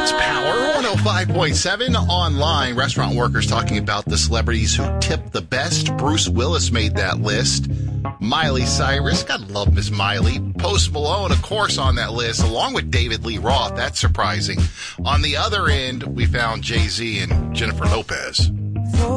It's Power 105.7 online. Restaurant workers talking about the celebrities who tip the best. Bruce Willis made that list. Miley Cyrus, gotta love Miss Miley. Post Malone, of course, on that list, along with David Lee Roth. That's surprising. On the other end, we found Jay-Z and Jennifer Lopez.